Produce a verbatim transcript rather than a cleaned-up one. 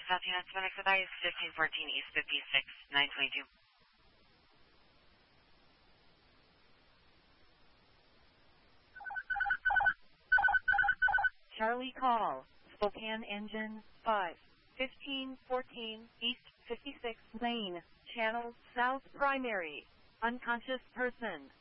South United Pacific, goodbye is fifteen fourteen East fifty-six, nine twenty-two. Charlie call, Spokane engine five, fifteen fourteen East fifty-sixth lane, channel south primary, unconscious person.